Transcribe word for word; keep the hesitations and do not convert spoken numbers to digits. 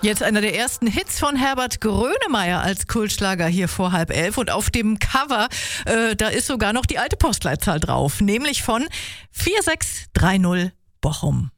Jetzt einer der ersten Hits von Herbert Grönemeyer als Kultschlager hier vor halb elf. Und auf dem Cover, äh, da ist sogar noch die alte Postleitzahl drauf, nämlich von vier sechs drei null Bochum.